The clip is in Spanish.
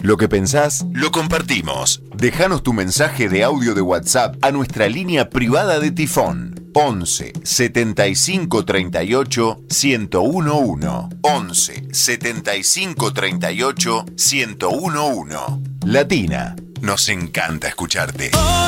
Lo que pensás, lo compartimos. Déjanos tu mensaje de audio de WhatsApp a nuestra línea privada de Tifón. 11 75 38 1011. 11 75 38 1011. Latina, nos encanta escucharte.